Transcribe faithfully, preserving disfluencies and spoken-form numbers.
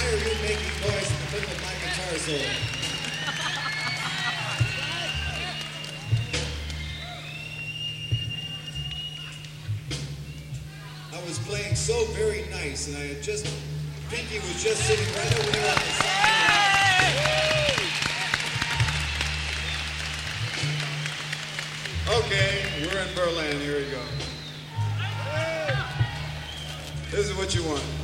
admire you making noise in the middle of my guitar solo. I was playing so very nice, and I had just, Pinky was just sitting right over there on the side. Okay, we're in Berlin. Here we go. This is what you want.